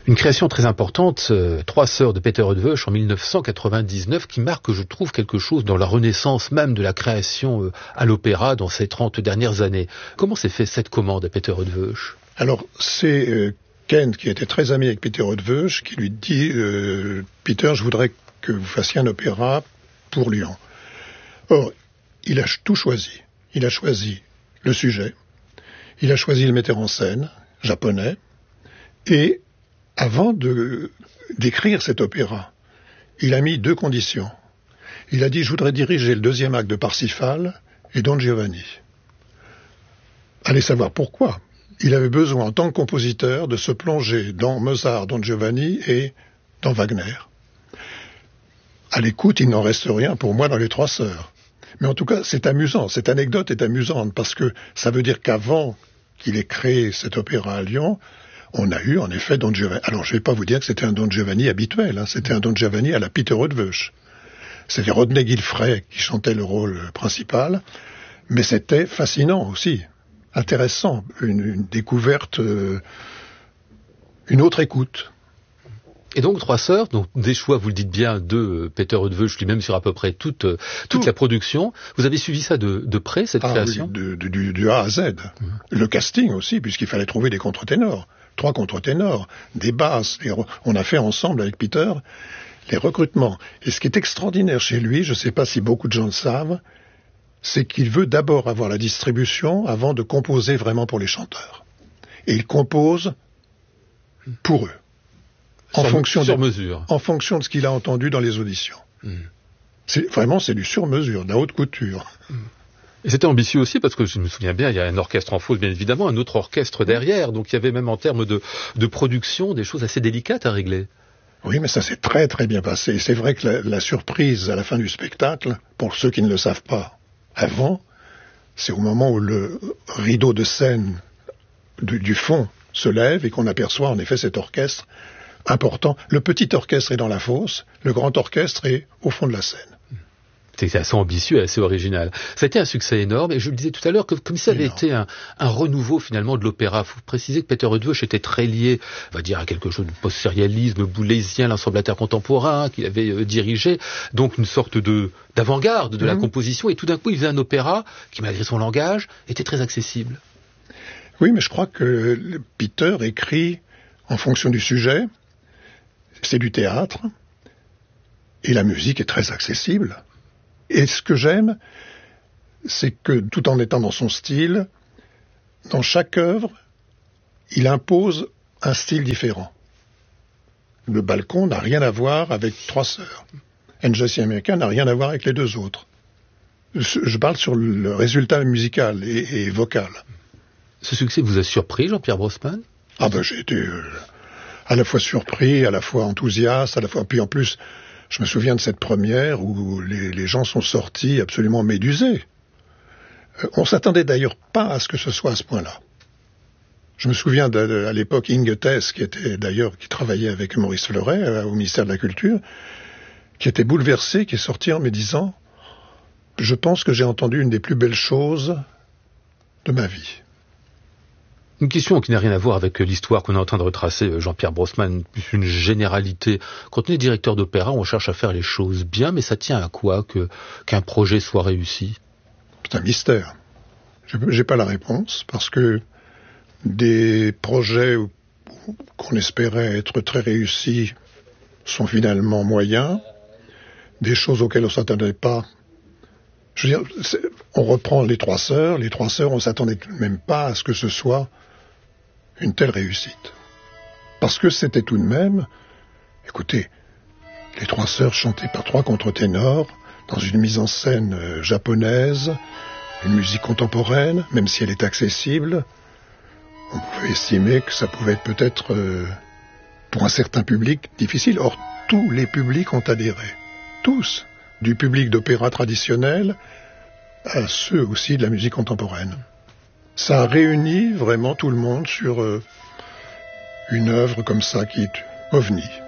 Une création très importante, Trois sœurs de Peter Eötvös en 1999, qui marque, je trouve, quelque chose dans la renaissance même de la création à l'opéra dans ces 30 dernières années. Comment s'est fait cette commande à Peter Eötvös? Alors, c'est Kent, qui était très ami avec Peter Eötvös, qui lui dit Peter, je voudrais que vous fassiez un opéra pour Lyon. Or, il a tout choisi. Il a choisi le sujet, il a choisi le metteur en scène, japonais, et avant d'écrire cet opéra, il a mis 2 conditions. Il a dit, je voudrais diriger le 2e acte de Parsifal et Don Giovanni. Allez savoir pourquoi. Il avait besoin, en tant que compositeur, de se plonger dans Mozart, Don Giovanni et dans Wagner. À l'écoute, il n'en reste rien pour moi dans les Trois sœurs. Mais en tout cas, c'est amusant. Cette anecdote est amusante parce que ça veut dire qu'avant qu'il ait créé cet opéra à Lyon, on a eu en effet Don Giovanni. Alors je ne vais pas vous dire que c'était un Don Giovanni habituel, c'était un Don Giovanni à la Peter Eötvös. C'était Rodney Gilfray qui chantait le rôle principal, mais c'était fascinant aussi, intéressant, une découverte, une autre écoute. Et donc Trois sœurs, donc des choix, vous le dites bien, de Peter Eötvös lui-même sur à peu près toute la production. Vous avez suivi ça de près, cette création? Oui, du A à Z. Le casting aussi, puisqu'il fallait trouver des contre-ténors. 3 contre-ténors, des basses. On a fait ensemble avec Peter les recrutements. Et ce qui est extraordinaire chez lui, je ne sais pas si beaucoup de gens le savent, c'est qu'il veut d'abord avoir la distribution avant de composer vraiment pour les chanteurs. Et il compose pour eux. Sur mesure. En fonction de ce qu'il a entendu dans les auditions. C'est du sur-mesure, de la haute couture. Et c'était ambitieux aussi parce que je me souviens bien, il y a un orchestre en fosse, bien évidemment, un autre orchestre derrière. Donc il y avait même en termes de production des choses assez délicates à régler. Oui, mais ça s'est très très bien passé. C'est vrai que la surprise à la fin du spectacle, pour ceux qui ne le savent pas avant, c'est au moment où le rideau de scène du fond se lève et qu'on aperçoit en effet cet orchestre important. Le petit orchestre est dans la fosse, le grand orchestre est au fond de la scène. C'est assez ambitieux et assez original. Ça a été un succès énorme, et je le disais tout à l'heure, comme ça avait été un renouveau finalement de l'opéra. Il faut préciser que Peter Eötvös était très lié, on va dire, à quelque chose de post-sérialisme boulésien, l'ensemble intercontemporain qu'il avait dirigé, donc une sorte d'avant-garde de la composition, et tout d'un coup il faisait un opéra qui, malgré son langage, était très accessible. Oui, mais je crois que Peter écrit en fonction du sujet, c'est du théâtre, et la musique est très accessible. Et ce que j'aime, c'est que tout en étant dans son style, dans chaque œuvre, il impose un style différent. Le balcon n'a rien à voir avec Trois sœurs. NJC américain n'a rien à voir avec les 2 autres. Je parle sur le résultat musical et vocal. Ce succès vous a surpris, Jean-Pierre Brosman? J'ai été à la fois surpris, à la fois enthousiaste, à la fois... Puis en plus... Je me souviens de cette première où les gens sont sortis absolument médusés. On s'attendait d'ailleurs pas à ce que ce soit à ce point-là. Je me souviens à l'époque Inge Thess, qui travaillait avec Maurice Fleuret au ministère de la Culture, qui était bouleversé, qui est sorti en me disant « Je pense que j'ai entendu une des plus belles choses de ma vie ». Une question qui n'a rien à voir avec l'histoire qu'on est en train de retracer, Jean-Pierre Brosman, plus une généralité. Quand on est directeur d'opéra, on cherche à faire les choses bien, mais ça tient à quoi qu'un projet soit réussi? C'est un mystère. J'ai pas la réponse, parce que des projets qu'on espérait être très réussis sont finalement moyens. Des choses auxquelles on s'attendait pas. Je veux dire, on reprend les Trois sœurs. Les Trois sœurs, on s'attendait même pas à ce que ce soit une telle réussite. Parce que c'était tout de même, écoutez, les Trois sœurs chantées par 3 contre-ténors, dans une mise en scène japonaise, une musique contemporaine, même si elle est accessible, on pouvait estimer que ça pouvait être peut-être, pour un certain public, difficile. Or, tous les publics ont adhéré. Tous. Du public d'opéra traditionnel à ceux aussi de la musique contemporaine. Ça a réuni vraiment tout le monde sur une œuvre comme ça qui est ovni.